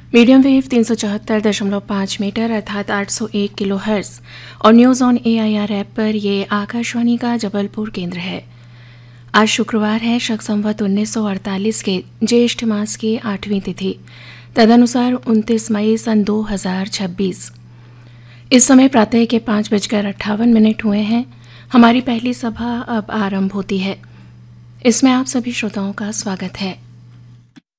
Medium wave 374.5 metre अर्थात 801 kilo hertz और news on AIR app पर ये आकाशवाणी का जबलपुर केंद्र है। आज शुक्रवार है, शक संवत 1948 के ज्येष्ठ मास की 8वीं तिथि, तदनुसार 29 मई सन 2026। इस समय प्रातः के 5:58 हुए हैं। हमारी पहली सभा अब आरंभ होती है। इसमें आप सभी श्रोताओं का स्वागत है।